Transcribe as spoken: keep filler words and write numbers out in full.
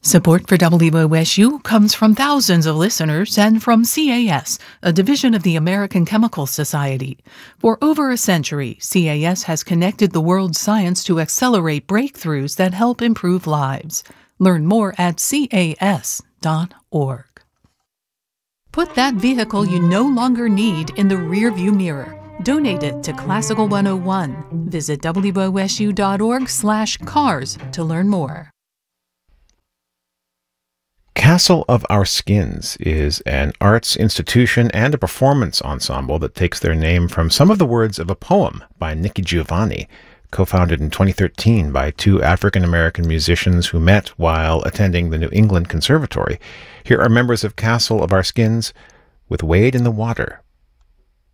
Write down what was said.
Support for W O S U comes from thousands of listeners and from C A S, a division of the American Chemical Society. For over a century, C A S has connected the world's science to accelerate breakthroughs that help improve lives. Learn more at C A S dot org. Put that vehicle you no longer need in the rearview mirror. Donate it to Classical one oh one. Visit W O S U dot org slash cars to learn more. Castle of Our Skins is an arts institution and a performance ensemble that takes their name from some of the words of a poem by Nikki Giovanni, co-founded in twenty thirteen by two African-American musicians who met while attending the New England Conservatory. Here are members of Castle of Our Skins with Wade in the Water.